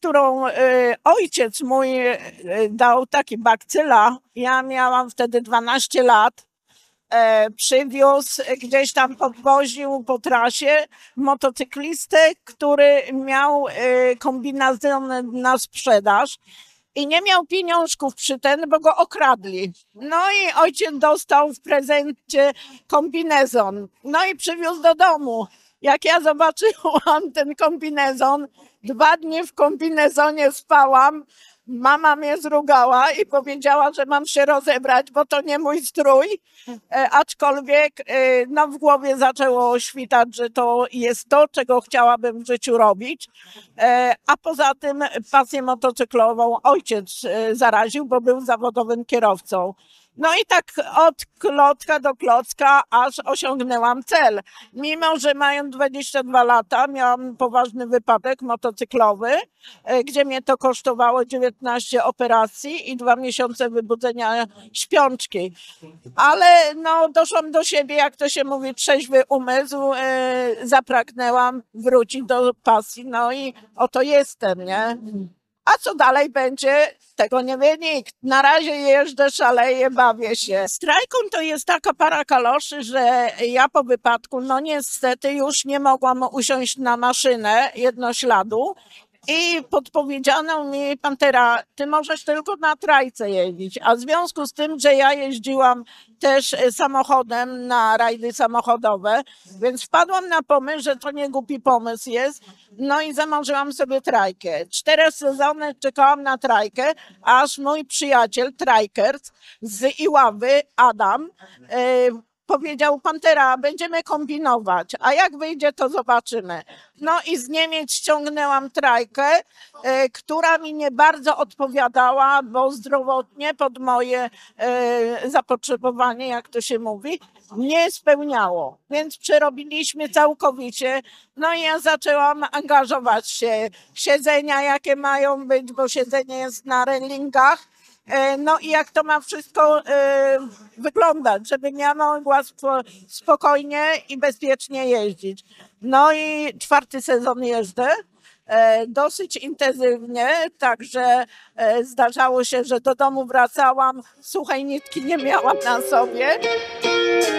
którą ojciec mój dał, taki bakcyla, ja miałam wtedy 12 lat, przywiózł, gdzieś tam podwoził po trasie motocyklistę, który miał kombinezon na sprzedaż i nie miał pieniążków przy ten, bo go okradli. No i ojciec dostał w prezencie kombinezon. No i przywiózł do domu. Jak ja zobaczyłam ten kombinezon, 2 dni w kombinezonie spałam, mama mnie zrugała i powiedziała, że mam się rozebrać, bo to nie mój strój, aczkolwiek no, w głowie zaczęło świtać, że to jest to, czego chciałabym w życiu robić, a poza tym pasję motocyklową ojciec zaraził, bo był zawodowym kierowcą. No i tak od klocka do klocka, aż osiągnęłam cel. Mimo że mając 22 lata, miałam poważny wypadek motocyklowy, gdzie mnie to kosztowało 19 operacji i 2 miesiące wybudzenia śpiączki. Ale no, doszłam do siebie, jak to się mówi, trzeźwy umysł, zapragnęłam wrócić do pasji, no i oto jestem, nie? A co dalej będzie, tego nie wie nikt. Na razie jeżdżę, szaleję, bawię się. Strajką to jest taka para kaloszy, że ja po wypadku, no niestety już nie mogłam usiąść na maszynę jednośladu i podpowiedziano mi: Pantera, ty możesz tylko na trajce jeździć. A w związku z tym, że ja jeździłam też samochodem na rajdy samochodowe, więc wpadłam na pomysł, że to nie głupi pomysł jest. No i zamarzyłam sobie trajkę. 4 sezony czekałam na trajkę, aż mój przyjaciel, trajkers z Iławy, Adam, powiedział: Pantera, będziemy kombinować, a jak wyjdzie, to zobaczymy. No i z Niemiec ściągnęłam trajkę, która mi nie bardzo odpowiadała, bo zdrowotnie pod moje zapotrzebowanie, jak to się mówi, nie spełniało. Więc przerobiliśmy całkowicie. No i ja zaczęłam angażować się. Siedzenia, jakie mają być, bo siedzenie jest na relingach. No i jak to ma wszystko wyglądać, żeby ja mogła spokojnie i bezpiecznie jeździć. No i 4. sezon jeżdżę, dosyć intensywnie, także zdarzało się, że do domu wracałam, suchej nitki nie miałam na sobie.